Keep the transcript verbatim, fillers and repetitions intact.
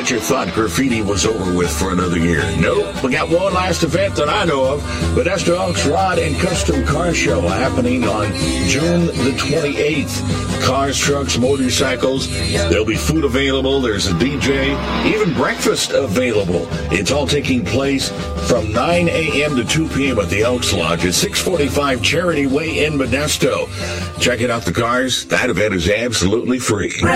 Bet you thought graffiti was over with for another year. Nope. We got one last event that I know of. Modesto Elks Rod and Custom Car Show happening on June the twenty-eighth. Cars, trucks, motorcycles. There'll be food available. There's a D J. Even breakfast available. It's all taking place from nine a.m. to two p.m. at the Elks Lodge at six forty-five Charity Way in Modesto. Checking out the cars. That event is absolutely free.